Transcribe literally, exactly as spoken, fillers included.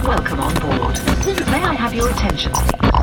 Welcome on board. May I have your attention, please?